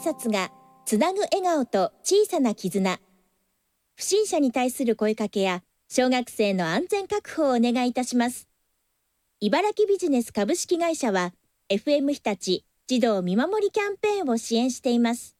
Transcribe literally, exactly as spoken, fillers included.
察がつなぐ笑顔と小さな絆。不審者に対する声かけや小学生の安全確保をお願いいたします。茨城ビジネス株式会社は エフエム 日立児童見守りキャンペーンを支援しています。